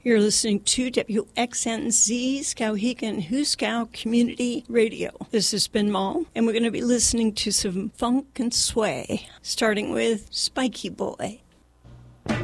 You're listening to WXNZ Skowhegan Huskow Community Radio. This is Ben Mall, and we're going to be listening to some funk and sway, starting with Spiky Boy.